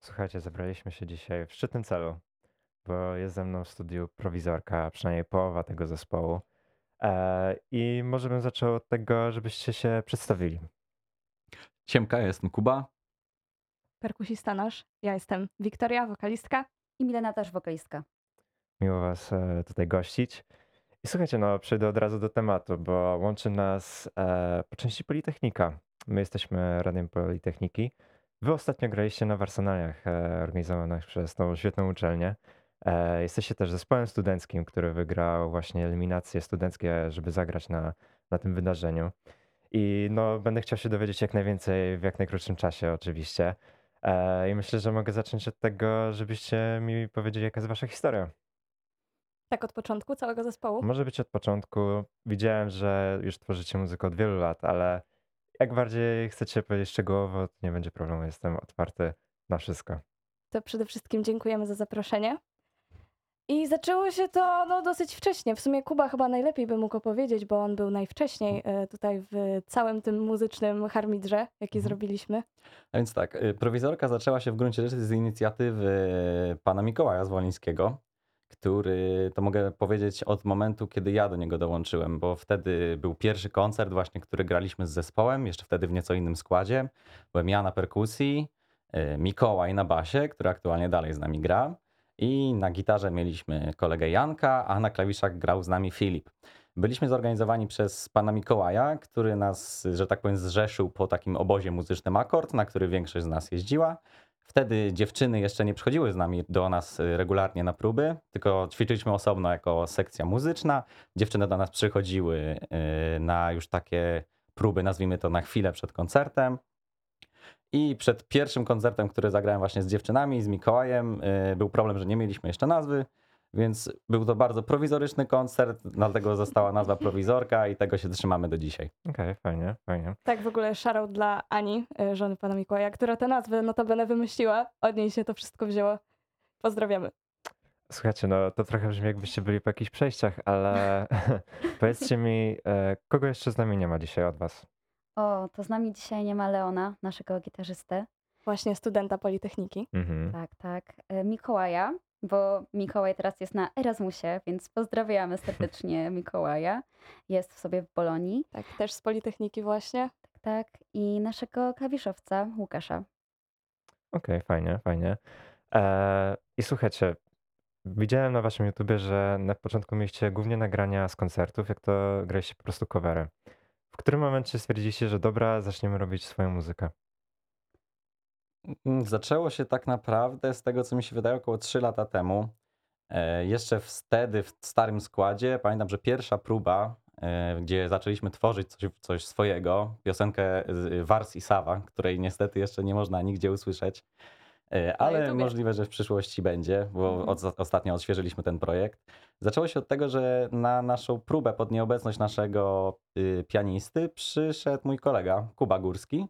Słuchajcie, zebraliśmy się dzisiaj w szczytnym celu, bo jest ze mną w studiu prowizorka, przynajmniej połowa tego zespołu. I może bym zaczął od tego, żebyście się przedstawili. Siemka, ja jestem Kuba. Perkusista nasz. Ja jestem Wiktoria, wokalistka. I Milena też wokalistka. Miło was tutaj gościć. I słuchajcie, no przejdę od razu do tematu, bo łączy nas po części Politechnika. My jesteśmy Radiem Politechniki. Wy ostatnio graliście na Warsanaliach organizowanych przez tą świetną uczelnię. Jesteście też zespołem studenckim, który wygrał właśnie eliminacje studenckie, żeby zagrać na tym wydarzeniu. I no, będę chciał się dowiedzieć jak najwięcej w jak najkrótszym czasie oczywiście. I myślę, że mogę zacząć od tego, żebyście mi powiedzieli, jaka jest wasza historia. Tak od początku całego zespołu. Może być od początku. Widziałem, że już tworzycie muzykę od wielu lat, ale jak bardziej chcecie powiedzieć szczegółowo, to nie będzie problemu. Jestem otwarty na wszystko. To przede wszystkim dziękujemy za zaproszenie. I zaczęło się to dosyć wcześnie. W sumie Kuba chyba najlepiej by mógł opowiedzieć, bo on był najwcześniej tutaj w całym tym muzycznym harmidrze, jaki zrobiliśmy. A więc tak, prowizorka zaczęła się w gruncie rzeczy z inicjatywy pana Mikołaja Zwolińskiego, który, to mogę powiedzieć, od momentu, kiedy ja do niego dołączyłem, bo wtedy był pierwszy koncert właśnie, który graliśmy z zespołem, jeszcze wtedy w nieco innym składzie. Byłem ja na perkusji, Mikołaj na basie, który aktualnie dalej z nami gra, i na gitarze mieliśmy kolegę Janka, a na klawiszach grał z nami Filip. Byliśmy zorganizowani przez pana Mikołaja, który nas, że tak powiem, zrzeszył po takim obozie muzycznym Akord, na który większość z nas jeździła. Wtedy dziewczyny jeszcze nie przychodziły z nami do nas regularnie na próby, tylko ćwiczyliśmy osobno jako sekcja muzyczna. Dziewczyny do nas przychodziły na już takie próby, nazwijmy to na chwilę przed koncertem. I przed pierwszym koncertem, który zagrałem właśnie z dziewczynami, z Mikołajem, był problem, że nie mieliśmy jeszcze nazwy, więc był to bardzo prowizoryczny koncert, dlatego została nazwa Prowizorka i tego się trzymamy do dzisiaj. Okej, fajnie, fajnie. Tak w ogóle shoutout dla Ani, żony pana Mikołaja, która tę nazwę notabene wymyśliła. Od niej się to wszystko wzięło. Pozdrawiamy. Słuchajcie, no to trochę brzmi jakbyście byli po jakichś przejściach, ale powiedzcie mi, kogo jeszcze z nami nie ma dzisiaj od was? O, to z nami dzisiaj nie ma Leona, naszego gitarzystę. Właśnie studenta Politechniki. Mhm. Tak, tak. Mikołaja, bo Mikołaj teraz jest na Erasmusie, więc pozdrawiamy serdecznie Mikołaja. Jest w sobie w Bolonii. Tak, też z Politechniki właśnie. Tak, tak. I naszego klawiszowca Łukasza. Okej, fajnie, fajnie. I słuchajcie, widziałem na waszym YouTubie, że na początku mieliście głównie nagrania z koncertów, jak to graliście po prostu covery. W którym momencie stwierdziliście, że dobra, zaczniemy robić swoją muzykę? Zaczęło się tak naprawdę z tego, co mi się wydaje, około 3 lata temu. Jeszcze wtedy w starym składzie pamiętam, że pierwsza próba, gdzie zaczęliśmy tworzyć coś swojego, piosenkę Wars i Sawa, której niestety jeszcze nie można nigdzie usłyszeć, ale YouTubie. możliwe, że w przyszłości będzie, bo Mhm. ostatnio odświeżyliśmy ten projekt. Zaczęło się od tego, że na naszą próbę pod nieobecność naszego pianisty przyszedł mój kolega Kuba Górski.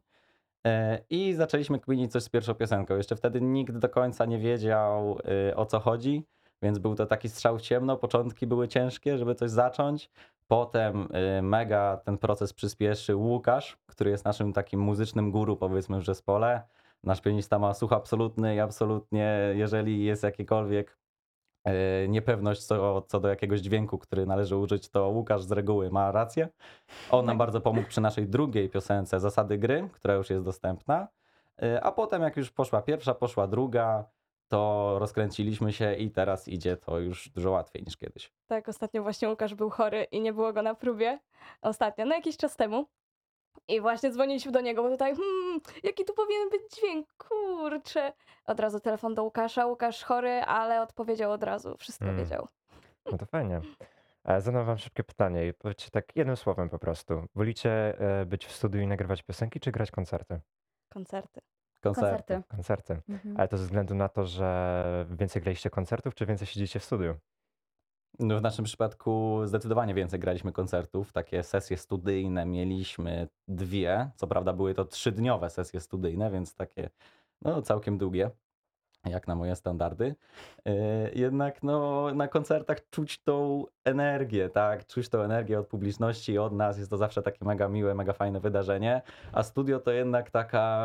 I zaczęliśmy kminić coś z pierwszą piosenką. Jeszcze wtedy nikt do końca nie wiedział, o co chodzi, więc był to taki strzał w ciemno. Początki były ciężkie, żeby coś zacząć. Potem mega ten proces przyspieszył Łukasz, który jest naszym takim muzycznym guru, powiedzmy, w zespole. Nasz pianista ma słuch absolutny i absolutnie, jeżeli jest jakiekolwiek niepewność co do jakiegoś dźwięku, który należy użyć, to Łukasz z reguły ma rację. On nam bardzo pomógł przy naszej drugiej piosence Zasady gry, która już jest dostępna. A potem jak już poszła pierwsza, poszła druga, to rozkręciliśmy się i teraz idzie to już dużo łatwiej niż kiedyś. Tak, ostatnio właśnie Łukasz był chory i nie było go na próbie. Ostatnio, no jakiś czas temu. I właśnie dzwoniliśmy do niego, bo tutaj, jaki tu powinien być dźwięk, kurczę. Od razu telefon do Łukasza, Łukasz chory, ale odpowiedział od razu, wszystko Mm. wiedział. No to fajnie. Zadam wam szybkie pytanie i powiedzcie tak jednym słowem po prostu. Wolicie być w studiu i nagrywać piosenki, czy grać koncerty? Koncerty. Koncerty. Koncerty. Mhm. Ale to ze względu na to, że więcej graliście koncertów, czy więcej siedzicie w studiu? No w naszym przypadku zdecydowanie więcej graliśmy koncertów. Takie sesje studyjne mieliśmy 2. Co prawda były to 3-dniowe sesje studyjne, więc takie no całkiem długie, jak na moje standardy. Jednak no, na koncertach czuć tą energię, tak? Czuć tą energię od publiczności, od nas. Jest to zawsze takie mega miłe, mega fajne wydarzenie. A studio to jednak taka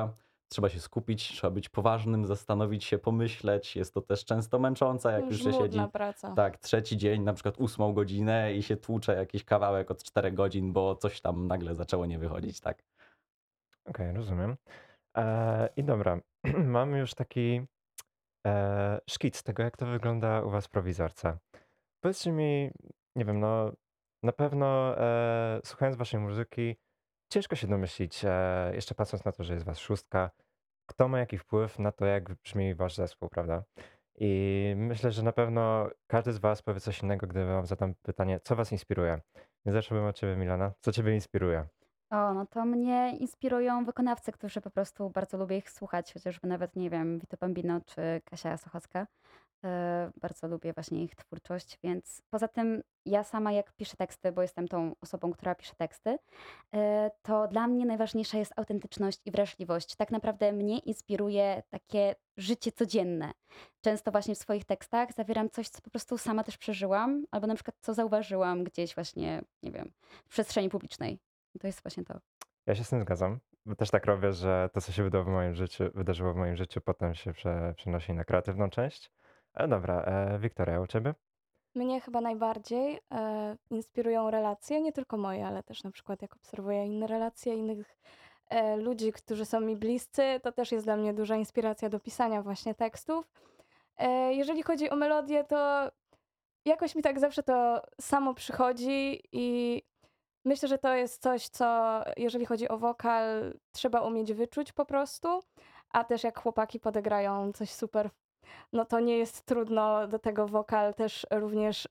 trzeba się skupić, trzeba być poważnym, zastanowić się, pomyśleć. Jest to też często męczące, jak już się siedzi Żmudna praca. tak, trzeci dzień, na przykład 8 godzinę i się tłucze jakiś kawałek od 4 godzin, bo coś tam nagle zaczęło nie wychodzić, tak. Okej, rozumiem. I dobra, mamy już taki szkic tego, jak to wygląda u was w prowizorce. Powiedzcie mi, nie wiem, no na pewno słuchając waszej muzyki, ciężko się domyślić, jeszcze patrząc na to, że jest was szóstka, kto ma jaki wpływ na to, jak brzmi wasz zespół, prawda? I myślę, że na pewno każdy z was powie coś innego, gdy wam zadam pytanie, co was inspiruje. Nie zacząłbym od ciebie, Milana. Co ciebie inspiruje? O, no to mnie inspirują wykonawcy, którzy po prostu bardzo lubię ich słuchać, chociażby nawet, nie wiem, Vito Bambino czy Kasia Sochocka. Bardzo lubię właśnie ich twórczość, więc poza tym ja sama jak piszę teksty, bo jestem tą osobą, która pisze teksty, to dla mnie najważniejsza jest autentyczność i wrażliwość. Tak naprawdę mnie inspiruje takie życie codzienne. Często właśnie w swoich tekstach zawieram coś, co po prostu sama też przeżyłam, albo na przykład co zauważyłam gdzieś właśnie, nie wiem, w przestrzeni publicznej. To jest właśnie to. Ja się z tym zgadzam, bo też tak robię, że to, co się wydarzyło w moim życiu, potem się przenosi na kreatywną część. Ale dobra, Wiktoria, u ciebie? Mnie chyba najbardziej inspirują relacje, nie tylko moje, ale też na przykład jak obserwuję inne relacje innych ludzi, którzy są mi bliscy, to też jest dla mnie duża inspiracja do pisania właśnie tekstów. Jeżeli chodzi o melodię, to jakoś mi tak zawsze to samo przychodzi i myślę, że to jest coś, co jeżeli chodzi o wokal, trzeba umieć wyczuć po prostu, a też jak chłopaki podegrają coś super, no to nie jest trudno do tego wokal też również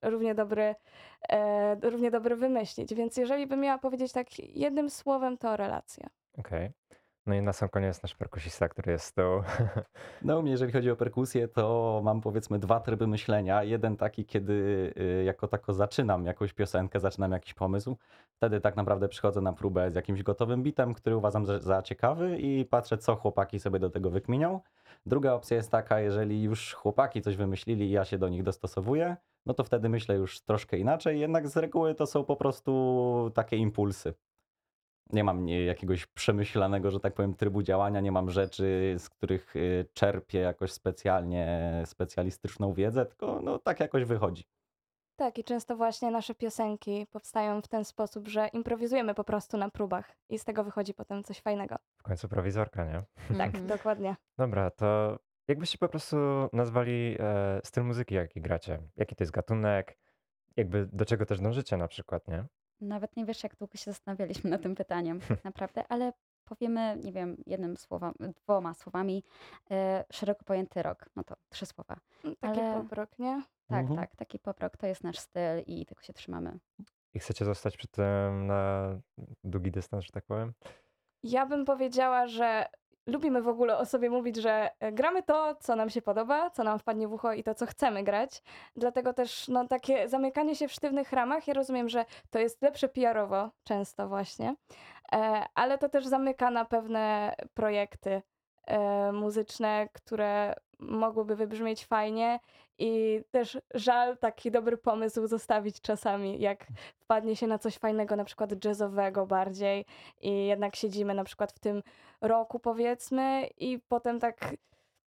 równie dobry wymyślić. Więc jeżeli bym miała powiedzieć tak jednym słowem, to relacja. Okej. No i na sam koniec nasz perkusista, który jest z tyłu. No, u mnie, jeżeli chodzi o perkusję, to mam powiedzmy 2 tryby myślenia. Jeden taki, kiedy jako tako zaczynam jakąś piosenkę, zaczynam jakiś pomysł. Wtedy tak naprawdę przychodzę na próbę z jakimś gotowym bitem, który uważam za ciekawy i patrzę, co chłopaki sobie do tego wykminią. Druga opcja jest taka, jeżeli już chłopaki coś wymyślili i ja się do nich dostosowuję, no to wtedy myślę już troszkę inaczej, jednak z reguły to są po prostu takie impulsy. Nie mam jakiegoś przemyślanego, że tak powiem, trybu działania, nie mam rzeczy, z których czerpię jakoś specjalnie specjalistyczną wiedzę, tylko no tak jakoś wychodzi. Tak, i często właśnie nasze piosenki powstają w ten sposób, że improwizujemy po prostu na próbach i z tego wychodzi potem coś fajnego. W końcu prowizorka, nie? Tak, Mhm. dokładnie. Dobra, to jakbyście po prostu nazwali styl muzyki, jaki gracie? Jaki to jest gatunek? Jakby do czego też dążycie na przykład, nie? Nawet nie wiesz, jak długo się zastanawialiśmy nad tym pytaniem, tak naprawdę, ale powiemy, nie wiem, dwoma słowami, szeroko pojęty rock. No to 3 słowa. Taki Ale pop-rock, nie? tak, Mhm. tak, taki pop rock to jest nasz styl i tego się trzymamy. I chcecie zostać przy tym na długi dystans, że tak powiem? Ja bym powiedziała, że lubimy w ogóle o sobie mówić, że gramy to, co nam się podoba, co nam wpadnie w ucho i to, co chcemy grać. Dlatego też no, takie zamykanie się w sztywnych ramach, ja rozumiem, że to jest lepsze PR-owo często właśnie, ale to też zamyka na pewne projekty muzyczne, które mogłyby wybrzmieć fajnie i też żal taki dobry pomysł zostawić czasami, jak wpadnie się na coś fajnego, na przykład jazzowego bardziej i jednak siedzimy na przykład w tym roku powiedzmy i potem tak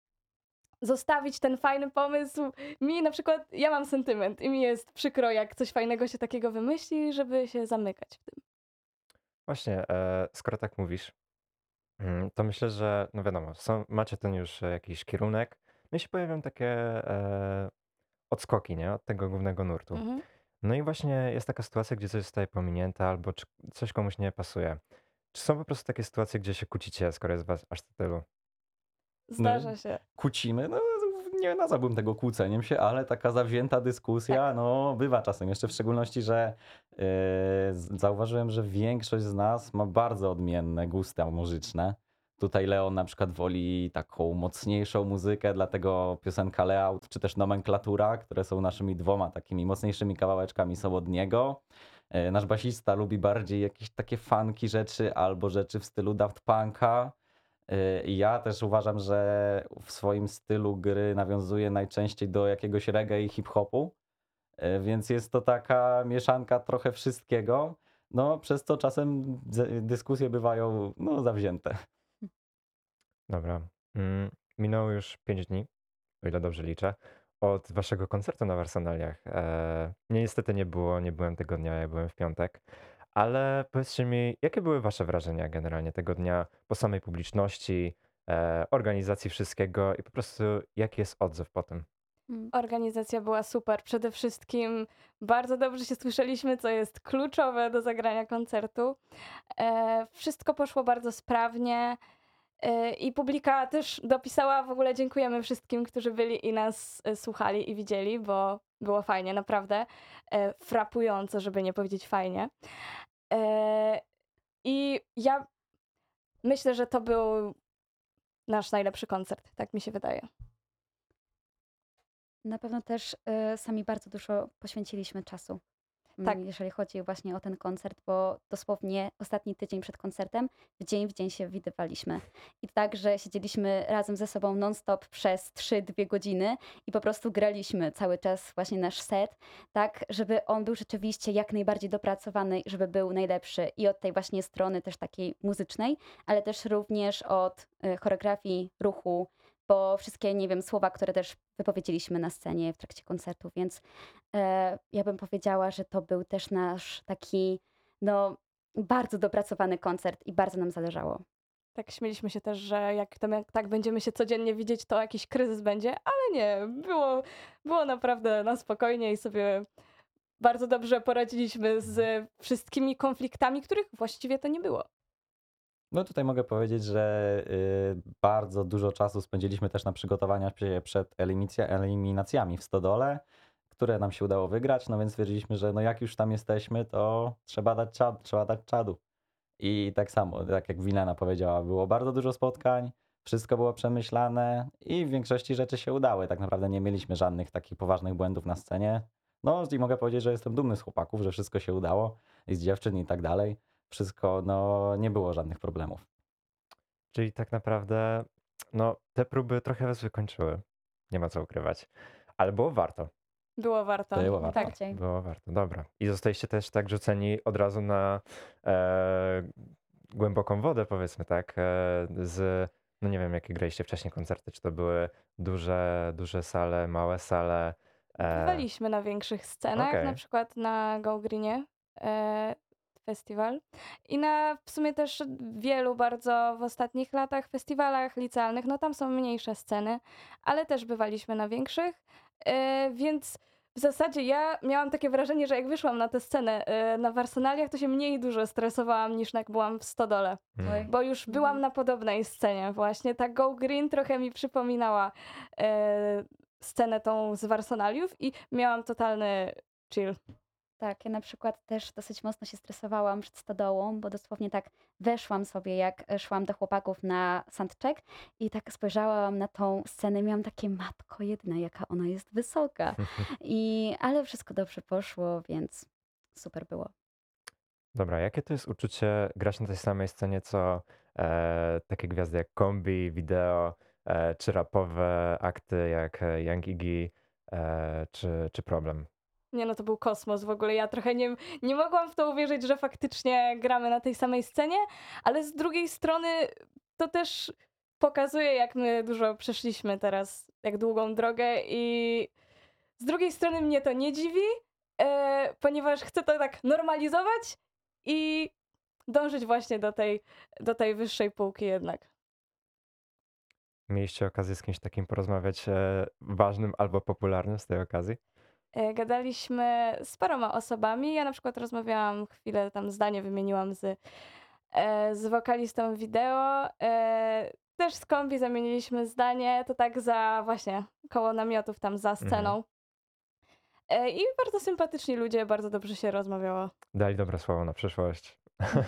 zostawić ten fajny pomysł. Mi na przykład, ja mam sentyment i mi jest przykro, jak coś fajnego się takiego wymyśli, żeby się zamykać w tym. Właśnie, skoro tak mówisz, to myślę, że no wiadomo, macie ten już jakiś kierunek, no i się pojawią takie odskoki, nie? Od tego głównego nurtu. Mhm. No i właśnie jest taka sytuacja, gdzie coś zostaje pominięte albo coś komuś nie pasuje. Czy są po prostu takie sytuacje, gdzie się kłócicie, skoro jest was aż tylu? Zdarza się. Kłócimy, no nie nazwałbym tego kłóceniem się, ale taka zawzięta dyskusja, no bywa czasem, jeszcze w szczególności, że zauważyłem, że większość z nas ma bardzo odmienne gusta muzyczne. Tutaj Leon na przykład woli taką mocniejszą muzykę, dlatego piosenka Layout, czy też Nomenklatura, które są naszymi 2 takimi mocniejszymi kawałeczkami, są od niego. Nasz basista lubi bardziej jakieś takie funky rzeczy albo rzeczy w stylu Daft Punka. I ja też uważam, że w swoim stylu gry nawiązuję najczęściej do jakiegoś reggae i hip-hopu, więc jest to taka mieszanka trochę wszystkiego, no przez co czasem dyskusje bywają no zawzięte. Dobra. Minęło już 5 dni, o ile dobrze liczę, od waszego koncertu na Warsanaliach. Mnie niestety nie było, nie byłem tego dnia, ja byłem w piątek. Ale powiedzcie mi, jakie były wasze wrażenia generalnie tego dnia po samej publiczności, organizacji wszystkiego i po prostu jaki jest odzew po tym? Mm. Organizacja była super. Przede wszystkim bardzo dobrze się słyszeliśmy, co jest kluczowe do zagrania koncertu. Wszystko poszło bardzo sprawnie. I publika też dopisała, w ogóle dziękujemy wszystkim, którzy byli i nas słuchali i widzieli, bo było fajnie, naprawdę. Frapująco, żeby nie powiedzieć fajnie. E, I ja myślę, że to był nasz najlepszy koncert, tak mi się wydaje. Na pewno też sami bardzo dużo poświęciliśmy czasu, Tak. jeżeli chodzi właśnie o ten koncert, bo dosłownie ostatni tydzień przed koncertem w dzień się widywaliśmy. I tak, że siedzieliśmy razem ze sobą non-stop przez 3-2 godziny i po prostu graliśmy cały czas właśnie nasz set, tak, żeby on był rzeczywiście jak najbardziej dopracowany, żeby był najlepszy i od tej właśnie strony też takiej muzycznej, ale też również od choreografii, ruchu, bo wszystkie, nie wiem, słowa, które też wypowiedzieliśmy na scenie w trakcie koncertu, więc ja bym powiedziała, że to był też nasz taki, no, bardzo dopracowany koncert i bardzo nam zależało. Tak śmieliśmy się też, że jak tak będziemy się codziennie widzieć, to jakiś kryzys będzie, ale nie, było naprawdę na spokojnie i sobie bardzo dobrze poradziliśmy z wszystkimi konfliktami, których właściwie to nie było. No tutaj mogę powiedzieć, że bardzo dużo czasu spędziliśmy też na przygotowaniach się przed eliminacjami w Stodole, które nam się udało wygrać, no więc stwierdziliśmy, że no jak już tam jesteśmy, to trzeba dać czadu. I tak samo, tak jak Wilena powiedziała, było bardzo dużo spotkań, wszystko było przemyślane i w większości rzeczy się udały. Tak naprawdę nie mieliśmy żadnych takich poważnych błędów na scenie. No i mogę powiedzieć, że jestem dumny z chłopaków, że wszystko się udało i z dziewczyn i tak dalej. Wszystko, no nie było żadnych problemów. Czyli tak naprawdę, no, te próby trochę was wykończyły. Nie ma co ukrywać. Ale było warto. Było warto. Było warto. Tak. Bardziej. Było warto, dobra. I zostaliście też tak rzuceni od razu na głęboką wodę, powiedzmy tak, no nie wiem, jakie graliście wcześniej koncerty, czy to były duże sale, małe sale. Bywaliśmy na większych scenach, Okej. na przykład na Go Greenie festiwal i na w sumie też wielu bardzo w ostatnich latach festiwalach licealnych, no tam są mniejsze sceny, ale też bywaliśmy na większych, więc w zasadzie ja miałam takie wrażenie, że jak wyszłam na tę scenę na Warsanaliach, to się mniej dużo stresowałam niż jak byłam w Stodole, Oj. bo już byłam na podobnej scenie właśnie. Ta Go Green trochę mi przypominała scenę tą z Warsanaliów i miałam totalny chill. Tak, ja na przykład też dosyć mocno się stresowałam przed stodołą, bo dosłownie tak weszłam sobie, jak szłam do chłopaków na soundcheck i tak spojrzałam na tą scenę i miałam takie, matko jedyna, jaka ona jest wysoka. Ale wszystko dobrze poszło, więc super było. Dobra, jakie to jest uczucie grać na tej samej scenie, co takie gwiazdy jak Kombi, Wideo, czy rapowe akty jak Young Iggy, czy Problem? Nie no, to był kosmos w ogóle. Ja trochę nie mogłam w to uwierzyć, że faktycznie gramy na tej samej scenie, ale z drugiej strony to też pokazuje, jak my dużo przeszliśmy teraz, jak długą drogę i z drugiej strony mnie to nie dziwi, ponieważ chcę to tak normalizować i dążyć właśnie do tej wyższej półki jednak. Mieliście okazję z kimś takim porozmawiać ważnym albo popularnym z tej okazji? Gadaliśmy z paroma osobami. Ja na przykład rozmawiałam chwilę, tam zdanie wymieniłam z wokalistą wideo. Też z Kombi zamieniliśmy zdanie, to tak za właśnie koło namiotów tam za sceną. I bardzo sympatyczni ludzie, bardzo dobrze się rozmawiało. Dali dobre słowo na przyszłość.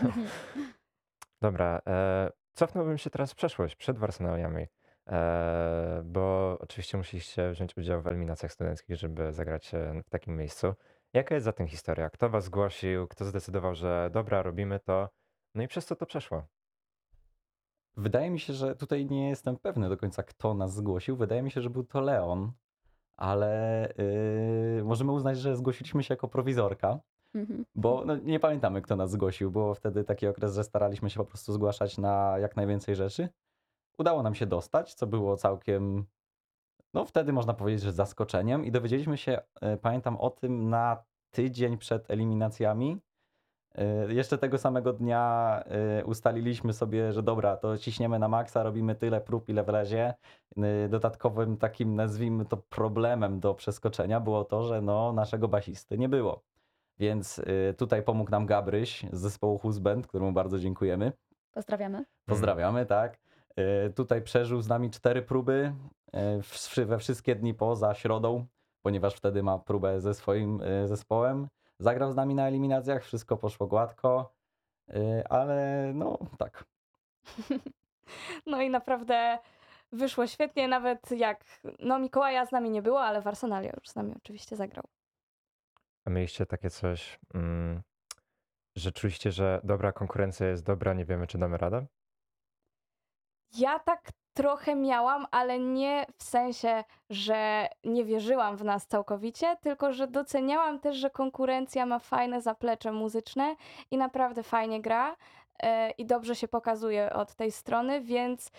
Dobra, cofnąłbym się teraz w przeszłość, przed Warsanaliami, bo oczywiście musieliście wziąć udział w eliminacjach studenckich, żeby zagrać w takim miejscu. Jaka jest za tym historia? Kto was zgłosił? Kto zdecydował, że dobra, robimy to? No i przez co to przeszło? Wydaje mi się, że tutaj nie jestem pewny do końca, kto nas zgłosił. Wydaje mi się, że był to Leon, ale możemy uznać, że zgłosiliśmy się jako prowizorka, bo no, nie pamiętamy, kto nas zgłosił. Było wtedy taki okres, że staraliśmy się po prostu zgłaszać na jak najwięcej rzeczy. udało nam się dostać, co było całkiem, no wtedy można powiedzieć, że zaskoczeniem i dowiedzieliśmy się, pamiętam o tym na tydzień przed eliminacjami. Jeszcze tego samego dnia ustaliliśmy sobie, że dobra, to ciśniemy na maksa, robimy tyle prób, ile wlezie. Dodatkowym takim, nazwijmy to, problemem do przeskoczenia było to, że no, naszego basisty nie było. Więc tutaj pomógł nam Gabryś z zespołu Husband, któremu bardzo dziękujemy. Pozdrawiamy. Pozdrawiamy, tak. Tutaj przeżył z nami 4 próby we wszystkie dni poza środą, ponieważ wtedy ma próbę ze swoim zespołem. Zagrał z nami na eliminacjach, wszystko poszło gładko, ale no tak. No i naprawdę wyszło świetnie, nawet jak, no Mikołaja z nami nie było, ale Warsonalia już z nami oczywiście zagrał. A mieliście takie coś, że czuliście, że dobra konkurencja jest dobra, nie wiemy, czy damy radę? Ja tak trochę miałam, ale nie w sensie, że nie wierzyłam w nas całkowicie, tylko że doceniałam też, że konkurencja ma fajne zaplecze muzyczne i naprawdę fajnie gra i dobrze się pokazuje od tej strony, więc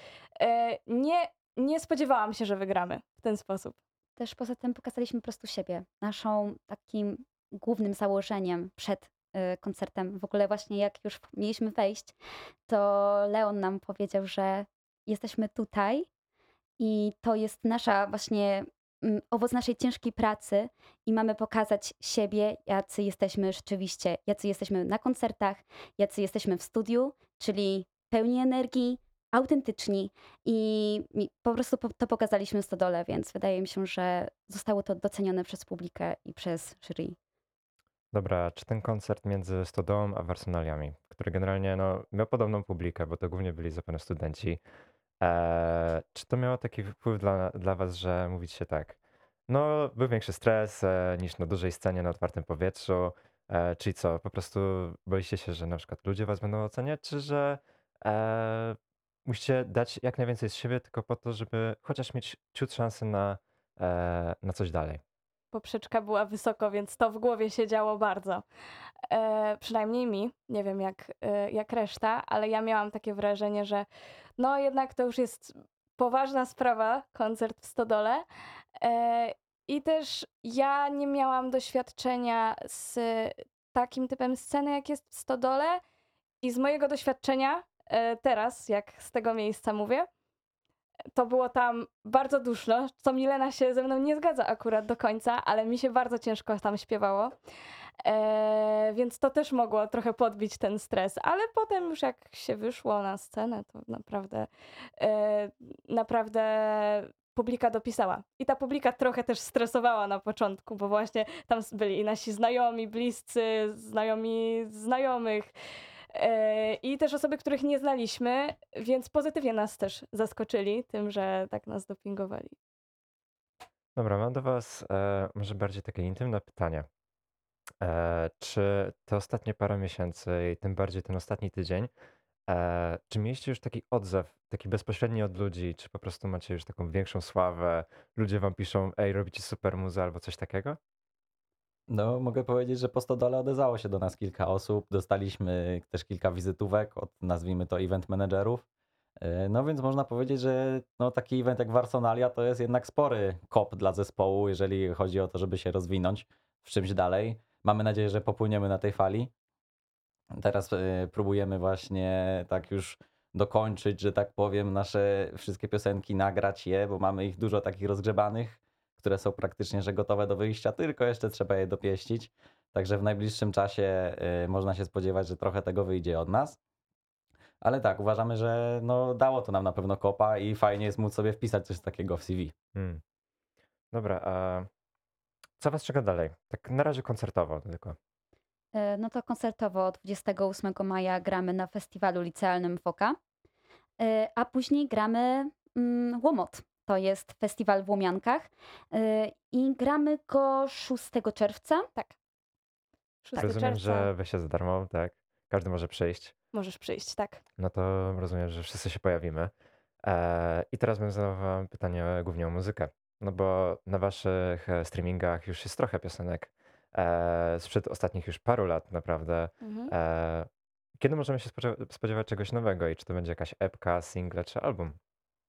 nie spodziewałam się, że wygramy w ten sposób. Też poza tym pokazaliśmy po prostu siebie. Naszą takim głównym założeniem przed koncertem, w ogóle właśnie jak już mieliśmy wejść, to Leon nam powiedział, że jesteśmy tutaj i to jest nasza właśnie owoc naszej ciężkiej pracy i mamy pokazać siebie, jacy jesteśmy rzeczywiście, jacy jesteśmy na koncertach, jacy jesteśmy w studiu, czyli pełni energii, autentyczni i po prostu to pokazaliśmy w Stodole, więc wydaje mi się, że zostało to docenione przez publikę i przez jury. Dobra, czy ten koncert między Stodołą a Warsonaliami, który generalnie no, miał podobną publikę, bo to głównie byli zapewne studenci, czy to miało taki wpływ dla was, że mówicie tak, no był większy stres niż na dużej scenie na otwartym powietrzu, czyli co, po prostu boicie się, że na przykład ludzie was będą oceniać, czy że e, musicie dać jak najwięcej z siebie tylko po to, żeby chociaż mieć ciut szansy na coś dalej? Poprzeczka była wysoko, więc to w głowie się działo bardzo. Przynajmniej mi, nie wiem jak reszta, ale ja miałam takie wrażenie, że no jednak to już jest poważna sprawa, koncert w Stodole. I też ja nie miałam doświadczenia z takim typem sceny, jak jest w Stodole. I z mojego doświadczenia teraz, jak z tego miejsca mówię, to było tam bardzo duszno, co Milena się ze mną nie zgadza akurat do końca, ale mi się bardzo ciężko tam śpiewało. Więc to też mogło trochę podbić ten stres, ale potem już jak się wyszło na scenę, to naprawdę publika dopisała. I ta publika trochę też stresowała na początku, bo właśnie tam byli i nasi znajomi, bliscy, znajomi znajomych. I też osoby, których nie znaliśmy, więc pozytywnie nas też zaskoczyli tym, że tak nas dopingowali. Dobra, mam do was może bardziej takie intymne pytanie. Czy te ostatnie parę miesięcy i tym bardziej ten ostatni tydzień, czy mieliście już taki odzew, taki bezpośredni od ludzi, czy po prostu macie już taką większą sławę, ludzie wam piszą, ej, robicie super muzę albo coś takiego? No, mogę powiedzieć, że po Stodole odezwało się do nas kilka osób. Dostaliśmy też kilka wizytówek od, nazwijmy to, event managerów. No więc można powiedzieć, że no, taki event jak Warsonalia to jest jednak spory kop dla zespołu, jeżeli chodzi o to, żeby się rozwinąć w czymś dalej. Mamy nadzieję, że popłyniemy na tej fali. Teraz próbujemy właśnie tak już dokończyć, że tak powiem, nasze wszystkie piosenki, nagrać je, bo mamy ich dużo takich rozgrzebanych, które są praktycznie że gotowe do wyjścia, tylko jeszcze trzeba je dopieścić. Także w najbliższym czasie można się spodziewać, że trochę tego wyjdzie od nas. Ale tak, uważamy, że no, dało to nam na pewno kopa i fajnie jest móc sobie wpisać coś takiego w CV. Hmm. Dobra, a co was czeka dalej? Tak na razie koncertowo tylko. No to koncertowo 28 maja gramy na festiwalu licealnym Woka, a później gramy Łomot. To jest festiwal w Łomiankach i gramy go 6 czerwca. Tak. 6 Rozumiem, czerwca że weźcie za darmo, tak? Każdy może przyjść. możesz przyjść, tak. No to rozumiem, że wszyscy się pojawimy. I teraz bym zadał wam pytanie głównie o muzykę. No bo na waszych streamingach już jest trochę piosenek sprzed ostatnich już paru lat naprawdę. Mhm. Kiedy możemy się spodziewać czegoś nowego i czy to będzie jakaś epka, single czy album?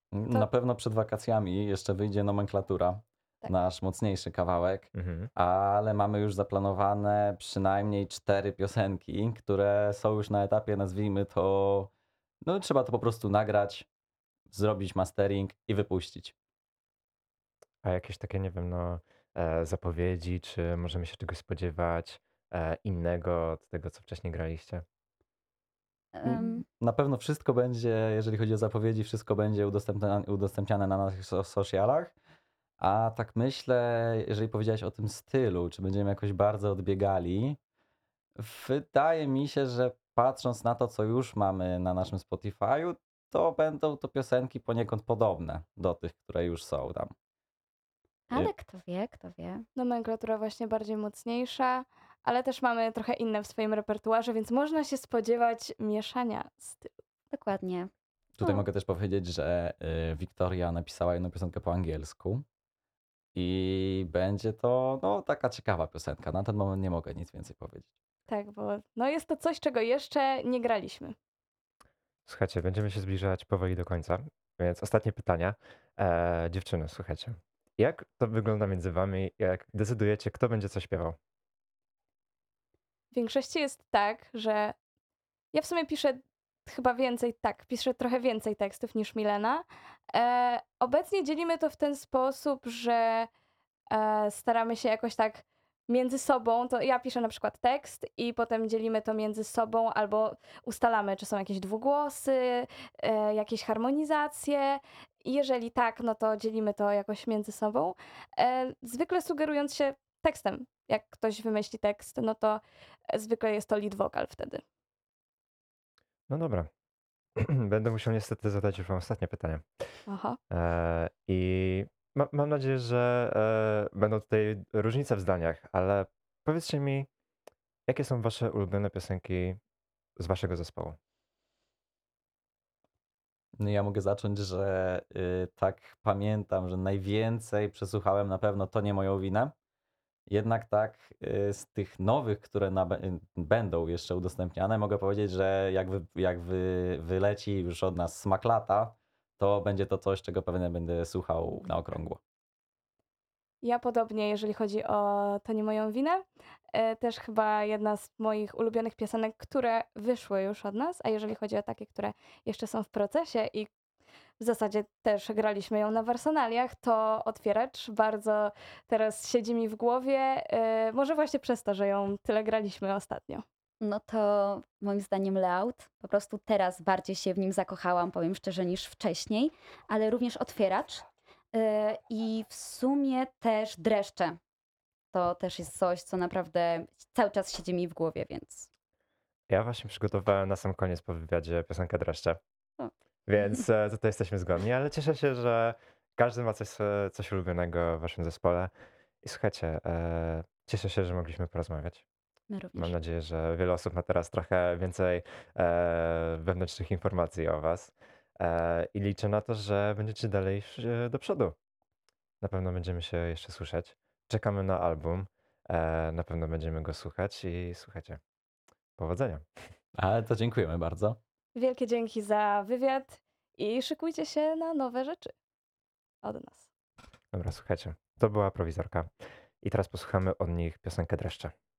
Na pewno przed wakacjami jeszcze wyjdzie Nomenklatura, Tak. nasz mocniejszy kawałek, Mhm. ale mamy już zaplanowane przynajmniej 4 piosenki, które są już na etapie, nazwijmy to, no trzeba to po prostu nagrać, zrobić mastering i wypuścić. A jakieś takie, nie wiem, no, zapowiedzi, czy możemy się czegoś spodziewać innego od tego, co wcześniej graliście? Na pewno wszystko będzie, jeżeli chodzi o zapowiedzi, wszystko będzie udostępniane na naszych socialach. A tak myślę, jeżeli powiedziałeś o tym stylu, czy będziemy jakoś bardzo odbiegali, wydaje mi się, że patrząc na to, co już mamy na naszym Spotify'u, to będą to piosenki poniekąd podobne do tych, które już są tam. Ale kto wie, kto wie. Nomenklatura właśnie bardziej mocniejsza, ale też mamy trochę inne w swoim repertuarze, więc można się spodziewać mieszania stylu. Dokładnie. Tutaj No. mogę też powiedzieć, że Wiktoria napisała jedną piosenkę po angielsku i będzie to no, taka ciekawa piosenka. Na ten moment nie mogę nic więcej powiedzieć. Tak, bo no jest to coś, czego jeszcze nie graliśmy. Słuchajcie, będziemy się zbliżać powoli do końca, więc ostatnie pytania. Dziewczyny, słuchajcie, jak to wygląda między wami, jak decydujecie, kto będzie co śpiewał? W większości jest tak, że ja w sumie piszę chyba piszę trochę więcej tekstów niż Milena. Obecnie dzielimy to w ten sposób, że staramy się jakoś tak między sobą, to ja piszę na przykład tekst i potem dzielimy to między sobą albo ustalamy, czy są jakieś dwugłosy, jakieś harmonizacje. I jeżeli tak, no to dzielimy to jakoś między sobą. Zwykle sugerując się tekstem. Jak ktoś wymyśli tekst, no to zwykle jest to lead vocal wtedy. No dobra. Będę musiał niestety zadać już wam ostatnie pytanie. Aha. I mam nadzieję, że będą tutaj różnice w zdaniach, ale powiedzcie mi, jakie są wasze ulubione piosenki z waszego zespołu? No ja mogę zacząć, że tak pamiętam, że najwięcej przesłuchałem na pewno To nie moją winę. Jednak tak z tych nowych, które będą jeszcze udostępniane, mogę powiedzieć, że wyleci już od nas Smak lata, to będzie to coś, czego pewnie będę słuchał na okrągło. Ja podobnie, jeżeli chodzi o To nie moją winę. Też chyba jedna z moich ulubionych piosenek, które wyszły już od nas, a jeżeli chodzi o takie, które jeszcze są w procesie i w zasadzie też graliśmy ją na Warsanaliach, to Otwieracz bardzo teraz siedzi mi w głowie. Może właśnie przez to, że ją tyle graliśmy ostatnio. No to moim zdaniem Layout. Po prostu teraz bardziej się w nim zakochałam, powiem szczerze, niż wcześniej, ale również Otwieracz. I w sumie też Dreszcze. To też jest coś, co naprawdę cały czas siedzi mi w głowie, więc Ja właśnie przygotowałem na sam koniec po wywiadzie piosenkę Dreszcze, O. więc tutaj jesteśmy zgodni, ale cieszę się, że każdy ma coś ulubionego w waszym zespole. I słuchajcie, cieszę się, że mogliśmy porozmawiać. my Mam również. nadzieję, że wiele osób ma teraz trochę więcej wewnętrznych informacji o was. I liczę na to, że będziecie dalej iść do przodu. Na pewno będziemy się jeszcze słyszeć. Czekamy na album. Na pewno będziemy go słuchać i słuchajcie, powodzenia. Ale to dziękujemy bardzo. Wielkie dzięki za wywiad i szykujcie się na nowe rzeczy od nas. Dobra, słuchajcie, to była prowizorka. I teraz posłuchamy od nich piosenkę Dreszcze.